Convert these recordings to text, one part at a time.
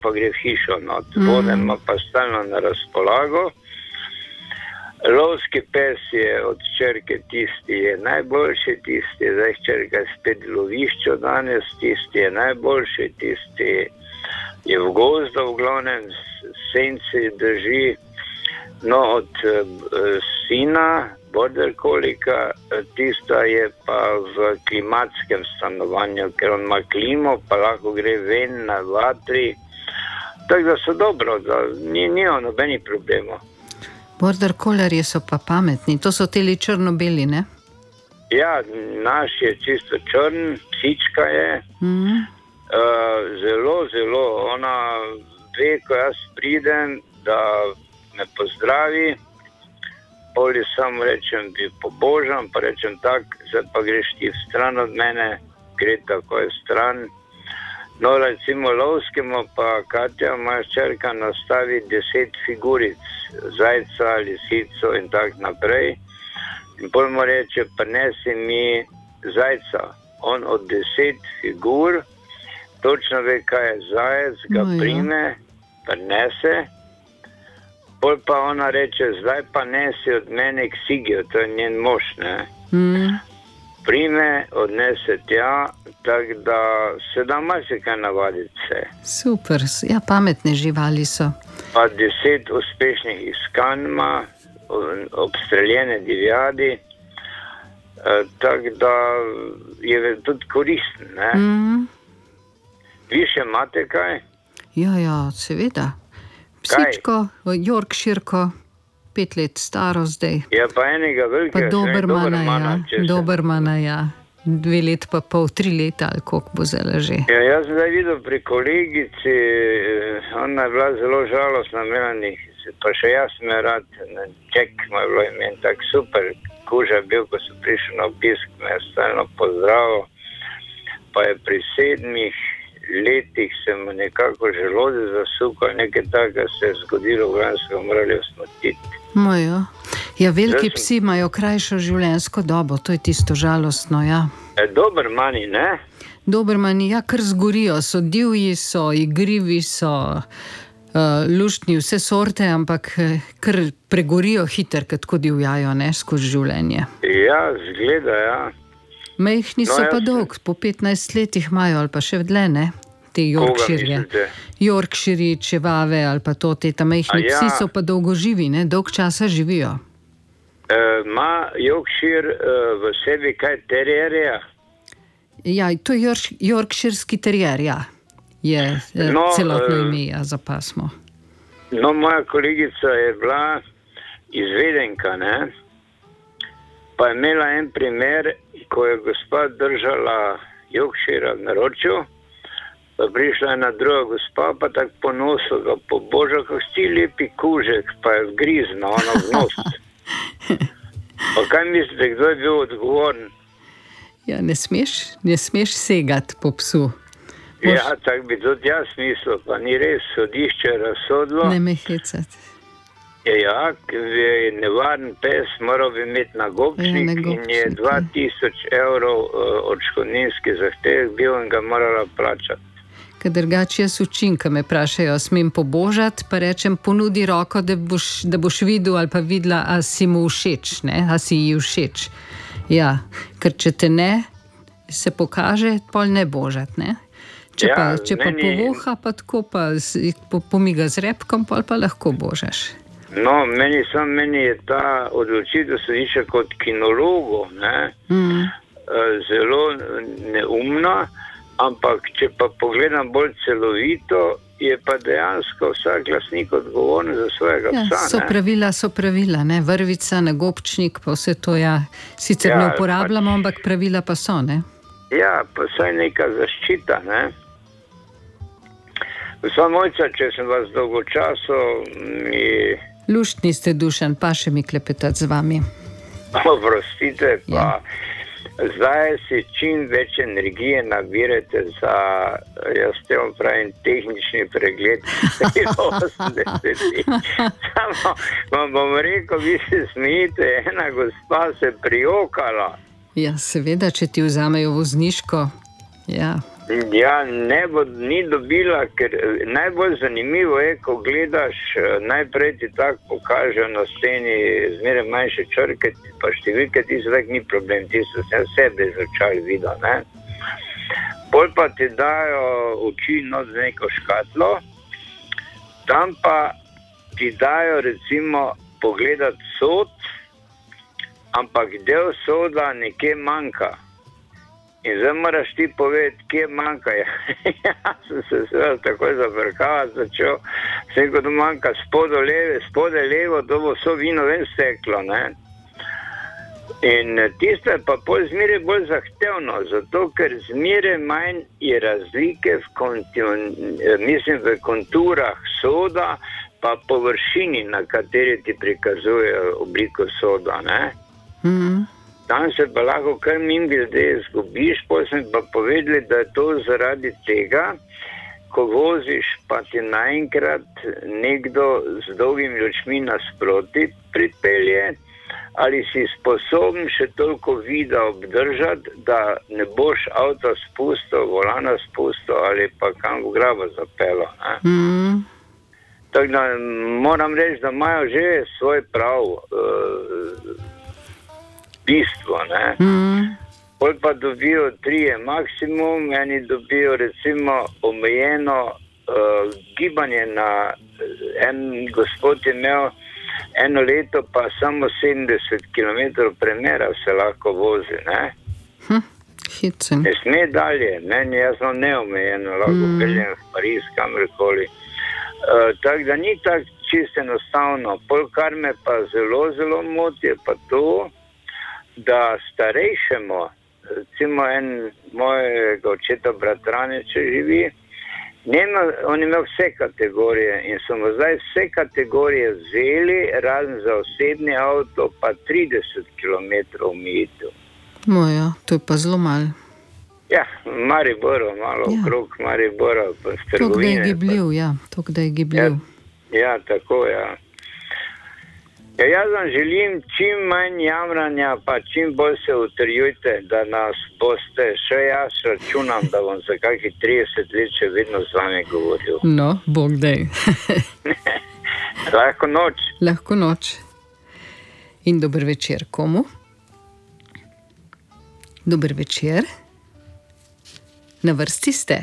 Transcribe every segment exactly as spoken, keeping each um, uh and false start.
pa gre v hišo, no, vode ima pa stalno na razpolago. Lovski pes je od hčerke, tisti je najboljši, tisti je zdaj hčerka spet v lovišču danes, tisti je najboljši, tisti je v gozdu v glavnem, senci drži. No, od uh, sina, border collika, tista je pa v klimatskem stanovanju, ker on ima klimo, pa lahko gre ven na vatri. Tako da so dobro, da ni, ni nobenih problemov. Border collarji so pa pametni, to so teli črno-beli, ne? Ja, naš je čisto črn, psička je, mm. uh, zelo, zelo, ona ve, ko jaz pridem, da me pozdravi, poli samo rečem, bi pobožam, pa rečem tak, zdaj pa greš ti v stran od mene, gre tako je stran. No, recimo lovskemu pa Katja, moja hčerka, nastavi deset figuric, zajca, lisico in tak naprej. In pol mu reče, prinesi mi zajca. On od deset figur točno ve, kaj je zajec, ga no, prime, prinese. Pol pa ona reče, zdaj pa nesi od mene Ksigjo, to je njen mož, ne? Mm. Prime, odnese tja, tako da se da marsikaj navaditi se. Super, ja, pametne živali so. Pa deset uspešnih iskanj ima, obstreljene divjadi, e, tako da je tudi koristen, ne? Mm. Vi še imate kaj? Ja, ja, seveda. Psičko, Yorkshirko. Pet let staro zdaj. Ja, pa enega velikega, pa Dobermana, ja, Dobermana, ja. Dve let pa pol, tri leta, ali koliko bo zdaj že. Ja, jaz sem zdaj videl pri kolegici, ona je bila zelo žalostna, melanih, pa še jaz me rad, Ček me je bilo imen, tak super, kuža bil, ko sem prišel na obisk, me je stalno pozdravil, pa je pri sedmih letih se mu nekako želodec zasukal, nekaj takega se je zgodilo, v glavnem so ga morali usmrtiti. Mojo. Ja, veliki sem... psi imajo krajšo življenjsko dobo, to je tisto žalostno, ja. E, Dobermani, ne? Dobermani, ja, kar zgorijo, so divji, so igrivi, so uh, luštni, vse sorte, ampak kar pregorijo hiter, kad tako divjajo, ne, skozi življenje. Ja, zgleda, ja. Mejhni so no, pa dolg, po petnajst letih imajo, ali pa še vdle, ne? Te Yorkshirje. Yorkshirji, čevave, ali pa to, te ta mejhni ja. Psi so pa dolgoživi, ne? Dolg časa živijo. Ma e, Yorkshire e, v sebi kaj terjerja? Ja, to je Yorkshirski terjer, ja. Je no, celotno ime, ja, za pasmo. No, moja kolegica je bila izvedenka, ne? Pa je imela en primer, ko je gospa držala Yorkshira v naročju, pa prišla ena druga gospa, pa tako po nosu ga poboža, kako si lepi kužek, pa je vgrizna, ono v nos. Pa kaj mislite, kdo je bil odgovoren? Ja, ne smeš, ne smeš segati po psu. Mož... Ja, tako bi tudi jaz mislil, pa ni res, sodišče razsodilo. Ne me hecati. Ja, je nevaren pes, moral bi imeti nagobčnik, ja, in je dva tisoč evrov uh, odškodninski zahtevek bil in ga morala plačati. Ker drugače jaz učim, ko me prašajo, smem pobožati, pa rečem, ponudi roko, da boš, da boš videl ali pa videla, a si mu všeč, ne, a si ji všeč. Ja, ker če te ne, se pokaže, pol ne božati, ne. Če ja, pa, če meni... pa povoha, pa tako pa pomiga z repkom, pol pa lahko božaš. No, meni sam, meni je ta odločitev sodišča kot kinologu, ne, mm. zelo neumna, ampak če pa pogledam bolj celovito, je pa dejansko vsak lastnik odgovoren za svojega ja, psa. So pravila, so pravila, ne, vrvica, nagobčnik, pa vse to, ja, sicer ja, ne uporabljamo, pač... ampak pravila pa so, ne. Ja, pa saj neka zaščita, ne. Vsa mojca, če sem vas dolgo času, mi... Luštni ste, Dušan, pa še mi klepetati z vami. Oprostite, pa ja. Zdaj si čim več energije nabirate za, jaz temu pravim, tehnični pregled osemdesetih. Samo vam bom rekel, vi se smijete, ena gospa se prijokala. Ja, seveda, če ti vzamejo vozniško, ja, Ja, ne bo ni dobila, ker najbolj zanimivo je, ko gledaš, najprej ti tako pokažejo na sceni zmeraj manjše črke, pa številke, ti se tak ni problem, ti so se sebe začali videl, ne. Bolj pa ti dajo oči not z neko škatlo, tam pa ti dajo recimo pogledat sod, ampak del soda nekje manjka. In zdaj moraš ti povedati, kje manjka. Ja, sem se seveda takoj zavrkavati začel. Sem kot manjka spodaj levo, spodaj levo, to bo vso vino ven steklo, ne. In tisto je pa pol zmeraj bolj zahtevno, zato ker zmeraj manj je razlike v, kontiun, mislim, v konturah soda, pa površini, na kateri ti prikazujejo obliko soda, ne. Mhm. Tam se pa lahko kar mimogrede izgubiš, potem sem pa povedali, da je to zaradi tega, ko voziš, pa ti naenkrat nekdo z dolgimi očmi nasproti pripelje, ali si sposoben še toliko vida obdržati, da ne boš avto spustil, volana spustil ali pa kam v grabo zapeljal. Mm. Tako da moram reči, da imajo že svoj prav uh, bistvo, ne. Mm. Pol pa dobijo trije maksimum, eni dobijo recimo omejeno uh, gibanje na, en gospod je imel eno leto pa samo sedemdeset kilometrov premera se lahko vozi, ne. Hm, hicen. Ne sme dalje, meni jaz sem neomejeno, lahko mm. peljem v Pariz, kamorkoli. Uh, tako da ni tako čisto enostavno. Pol kar me pa zelo, zelo moti je pa to, da starejšemu, recimo en mojega očeta bratranec, če živi, nema, on ima vse kategorije in so mu zdaj vse kategorije vzeli, razen za osebni avto, pa trideset kilometrov omejitev. Moja, to je pa zelo malo. Ja, Mariboru, malo Ja. okrog Maribora, pa v To, kdaj je trgovine. gibljiv, ja. To, kdaj je Ja, gibljiv. ja, tako, ja. Ja, jaz vam želim čim manj jamranja, pa čim bolj se utrjujte, da nas boste, še jaz računam, da bom za kakih trideset let še vedno z vami govoril. No, bog dej. Lahko noč. Lahko noč. In dober večer komu? Dober večer. Na vrsti ste.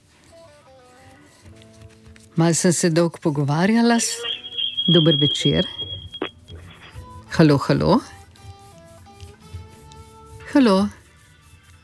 Mal sem se dolg pogovarjala. Dober večer. Halo, halo. Halo.